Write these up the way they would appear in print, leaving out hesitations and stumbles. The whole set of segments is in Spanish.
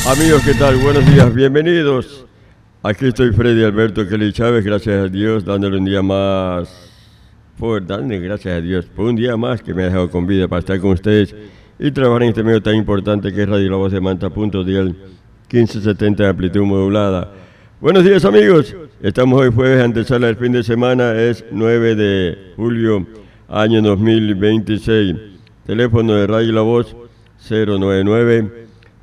Amigos, ¿qué tal? Buenos días, bienvenidos. Aquí estoy Freddy Alberto Kelly Chávez, gracias a Dios, dándole un día más, dándole gracias a Dios por un día más que me ha dejado con vida para estar con ustedes y trabajar en este medio tan importante que es Radio La Voz de Manta, punto dial 1570 de amplitud modulada. Buenos días, amigos. Estamos hoy jueves, antesala del fin de semana, es 9 de julio, año 2026. Teléfono de Radio La Voz 099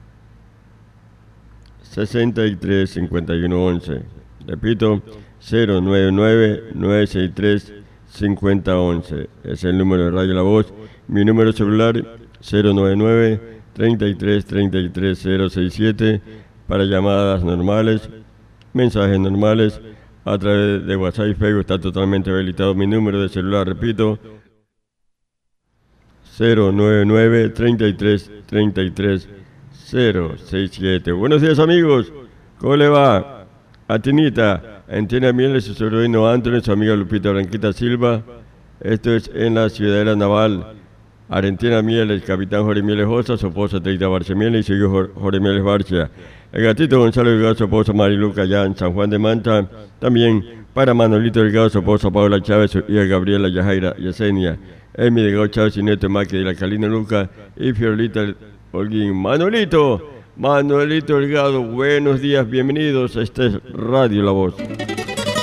63 51 11. Repito, 099 963 50 11. Es el número de Radio La Voz. Mi número celular 099 33 33 067 para llamadas normales, mensajes normales a través de WhatsApp y Facebook. Está totalmente habilitado mi número de celular. Repito, 099 33 33 067. Buenos días, amigos. ¿Cómo le va? A Tinita, Antena Mieles, su sobrino Antonio, su amiga Lupita Blanquita Silva. Esto es en la Ciudadela Naval. Argentina Mieles, capitán Jorge Mieles Osa, su esposa Teita Barcia Mieles y su hijo Jorge Mieles Barcia. El gatito Gonzalo Delgado, su esposa Mariluca, allá en San Juan de Manta. También para Manolito Delgado, su esposa Paola Chávez, su hija Gabriela Yajaira Yesenia. Emi Delgado Chávez y Neto Maqui de la Calina Luca y Fiorita Holguín. Manuelito Delgado, buenos días, bienvenidos a este Radio La Voz.